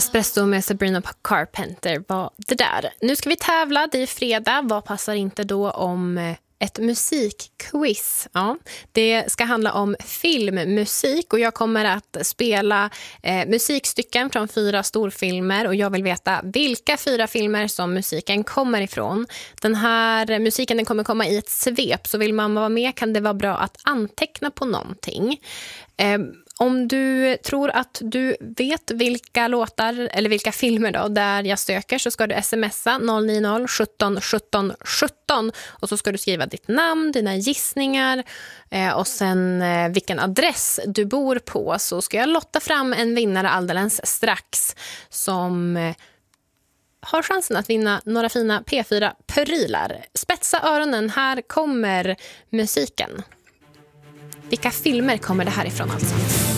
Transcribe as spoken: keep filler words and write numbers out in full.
Espresso med Sabrina Carpenter var det där. Nu ska vi tävla, det är fredag. Vad passar inte då om ett musikquiz? Ja, det ska handla om filmmusik och jag kommer att spela eh, musikstycken från fyra storfilmer och jag vill veta vilka fyra filmer som musiken kommer ifrån. Den här musiken den kommer komma i ett svep, så vill man vara med kan det vara bra att anteckna på någonting. Eh, Om du tror att du vet vilka låtar eller vilka filmer då där jag söker, så ska du smsa noll nio noll sjutton sjutton sjutton och så ska du skriva ditt namn, dina gissningar eh, och sen eh, vilken adress du bor på, så ska jag lotta fram en vinnare alldeles strax som eh, har chansen att vinna några fina P fyra-prylar. Spetsa öronen, här kommer musiken. Vilka filmer kommer det här ifrån alltså?